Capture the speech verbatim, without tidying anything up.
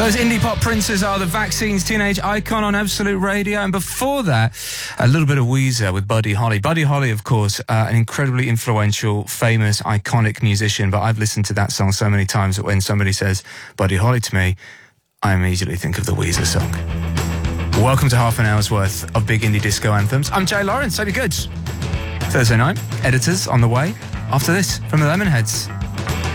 Those indie pop princes are the Vaccines Teenage Icon on Absolute Radio. And before that, a little bit of Weezer with Buddy Holly. Buddy Holly, of course, uh, an incredibly influential, famous, iconic musician. But I've listened to that song so many times that when somebody says Buddy Holly to me, I immediately think of the Weezer song. Welcome to half an hour's worth of big indie disco anthems. I'm Jay Lawrence. Hope you're good. Thursday night, editors on the way. After this, from the Lemonheads.